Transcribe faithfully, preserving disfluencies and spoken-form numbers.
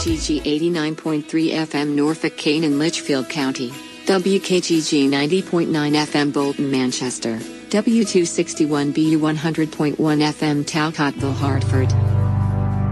G G eighty-nine point three F M Norfolk, Canaan, Litchfield County, W K G G ninety point nine F M Bolton, Manchester, W two sixty-one B U one hundred point one F M Talcottville, Hartford.